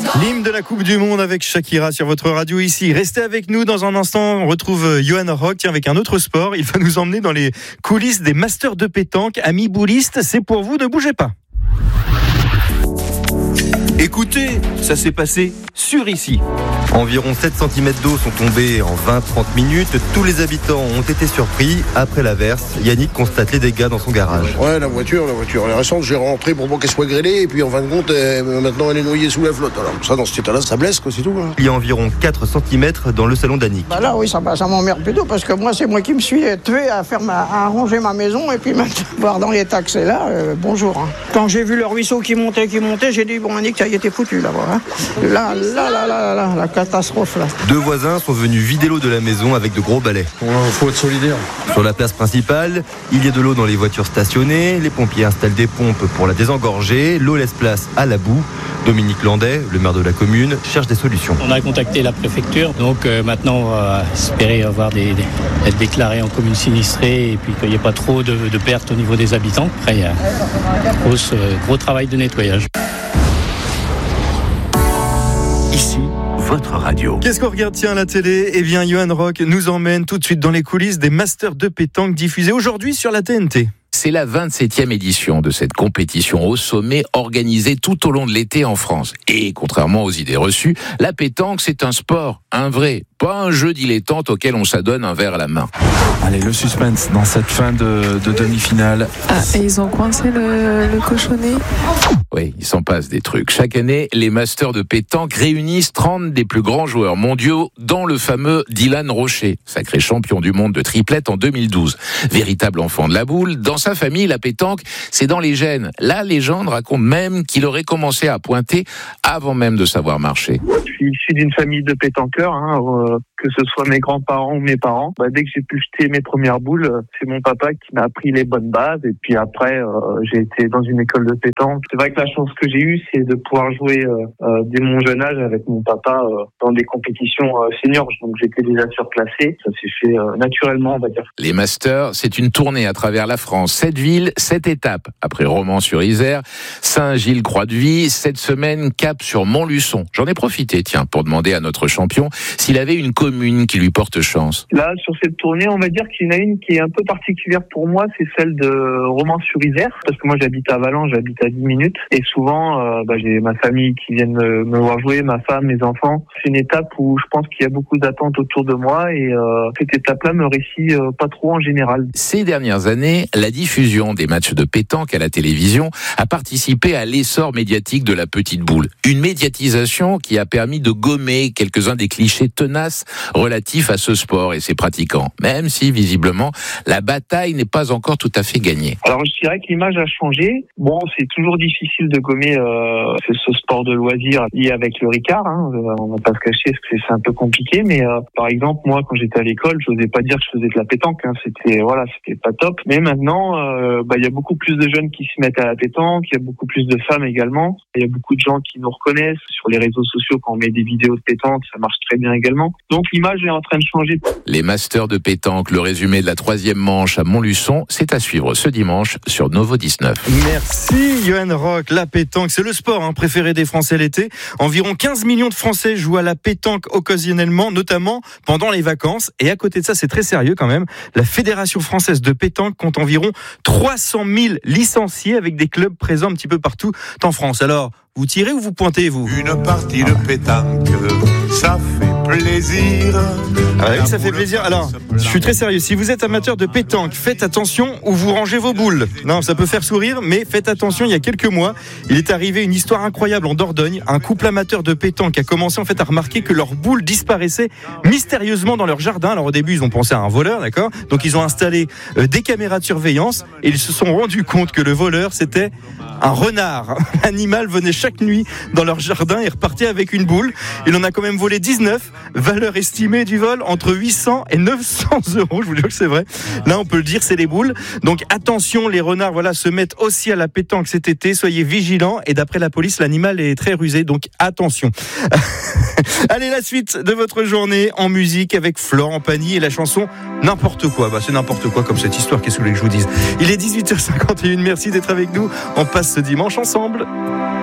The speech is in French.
L'hymne de la Coupe du Monde avec Shakira sur votre radio ici. Restez avec nous dans un instant. On retrouve Johan Rock avec un autre sport. Il va nous emmener dans les coulisses des Masters de pétanque. Amis boulistes, c'est pour vous, ne bougez pas. Écoutez, ça s'est passé sur ici. Environ 7 cm d'eau sont tombés en 20-30 minutes. Tous les habitants ont été surpris. Après l'averse, Yannick constate les dégâts dans son garage. Ouais, la voiture elle est récente. J'ai rentré pour pas qu'elle soit grêlée. Et puis en fin de compte, maintenant elle est noyée sous la flotte. Alors ça, dans cet état-là, ça blesse, quoi, c'est tout. Hein. Il y a environ 4 cm dans le salon d'Annick. Bah là, oui, ça m'emmerde plutôt parce que moi, c'est moi qui me suis tué à ranger ma maison. Et puis maintenant, voir dans les taxes, là, bonjour. Hein. Quand j'ai vu le ruisseau qui montait, j'ai dit, bon, Annick, ça y était foutu là-bas. Hein. Là, la catastrophe là. 2 voisins sont venus vider l'eau de la maison avec de gros balais. Il faut être solidaire. Sur la place principale, il y a de l'eau dans les voitures stationnées. Les pompiers installent des pompes pour la désengorger. L'eau laisse place à la boue. Dominique Landais, le maire de la commune, cherche des solutions. On a contacté la préfecture, donc maintenant on va espérer être déclaré en commune sinistrée et puis qu'il n'y ait pas trop de pertes au niveau des habitants. Après, il y a gros travail de nettoyage. Ici, votre radio. Qu'est-ce qu'on regarde à la télé ? Eh bien, Johan Rock nous emmène tout de suite dans les coulisses des Masters de pétanque diffusés aujourd'hui sur la TNT. C'est la 27e édition de cette compétition au sommet organisée tout au long de l'été en France. Et contrairement aux idées reçues, la pétanque, c'est un sport, un vrai, pas un jeu dilettante auquel on s'adonne un verre à la main. Allez, le suspense dans cette fin de demi-finale. Ah, et ils ont coincé le cochonnet ? Oui, il s'en passe des trucs. Chaque année, les Masters de pétanque réunissent 30 des plus grands joueurs mondiaux, dont le fameux Dylan Rocher, sacré champion du monde de triplette en 2012. Véritable enfant de la boule, dans sa famille, la pétanque, c'est dans les gènes. La légende raconte même qu'il aurait commencé à pointer avant même de savoir marcher. Je suis issu d'une famille de pétanqueurs, que ce soit mes grands-parents ou mes parents. Dès que j'ai pu jeter mes premières boules, c'est mon papa qui m'a appris les bonnes bases. Et puis après, j'ai été dans une école de pétanque. C'est vrai que la chance que j'ai eue, c'est de pouvoir jouer dès mon jeune âge avec mon papa dans des compétitions seniors. Donc j'étais déjà surclassé. Ça s'est fait naturellement, on va dire. Les Masters, c'est une tournée à travers la France. 7 villes, 7 étapes. Après Romans-sur-Isère, Saint-Gilles-Croix-de-Vie, cette semaine, cap sur Montluçon. J'en ai profité, pour demander à notre champion s'il avait une commune qui lui porte chance. Là, sur cette tournée, on va dire qu'il y en a une qui est un peu particulière pour moi, c'est celle de Romans-sur-Isère, parce que moi j'habite à Valence, j'habite à 10 minutes, et souvent j'ai ma famille qui vient me voir jouer, ma femme, mes enfants. C'est une étape où je pense qu'il y a beaucoup d'attentes autour de moi, et cette étape-là me réussit pas trop en général. Ces dernières années, la diffusion des matchs de pétanque à la télévision a participé à l'essor médiatique de la petite boule. Une médiatisation qui a permis de gommer quelques-uns des clichés tenaces relatifs à ce sport et ses pratiquants, même si visiblement la bataille n'est pas encore tout à fait gagnée. Alors je dirais que l'image a changé. Bon, c'est toujours difficile de gommer ce sport de loisir lié avec le Ricard. On va pas se cacher parce que c'est un peu compliqué, mais par exemple moi quand j'étais à l'école, je n'osais pas dire que je faisais de la pétanque. C'était pas top. Mais maintenant, il y a beaucoup plus de jeunes qui se mettent à la pétanque. Il y a beaucoup plus de femmes également. Il y a beaucoup de gens qui nous reconnaissent sur les réseaux sociaux quand on met des vidéos de pétanque. Ça marche très bien également. Donc l'image est en train de changer. Les Masters de pétanque, le résumé de la 3e manche à Montluçon, c'est à suivre ce dimanche sur Novo 19. Merci Johan Rock. La pétanque, c'est le sport préféré des Français l'été. Environ 15 millions de Français jouent à la pétanque occasionnellement, notamment pendant les vacances. Et à côté de ça, c'est très sérieux quand même. La Fédération française de pétanque compte environ 300 000 licenciés avec des clubs présents un petit peu partout en France. Alors, vous tirez ou vous pointez, vous ? Une partie de pétanque, ça fait plaisir. Ah oui, ça fait plaisir. Alors, je suis très sérieux. Si vous êtes amateur de pétanque, faites attention où vous rangez vos boules. Non, ça peut faire sourire, mais faites attention. Il y a quelques mois, il est arrivé une histoire incroyable en Dordogne. Un couple amateur de pétanque a commencé à remarquer que leurs boules disparaissaient mystérieusement dans leur jardin. Alors au début, ils ont pensé à un voleur, d'accord ? Donc ils ont installé des caméras de surveillance et ils se sont rendus compte que le voleur, c'était un renard. L'animal venait chaque nuit dans leur jardin et repartait avec une boule. Il en a quand même volé 19. Valeur estimée du vol entre 800 et 900 euros. Je vous jure que c'est vrai. Là, on peut le dire, c'est les boules. Donc attention, les renards se mettent aussi à la pétanque cet été. Soyez vigilants. Et d'après la police, l'animal est très rusé. Donc attention. Allez, la suite de votre journée en musique avec Florent Pagny et la chanson N'importe quoi. C'est n'importe quoi comme cette histoire, qu'est-ce que vous voulez que je vous dise ? Il est 18h51. Merci d'être avec nous. On passe ce dimanche ensemble.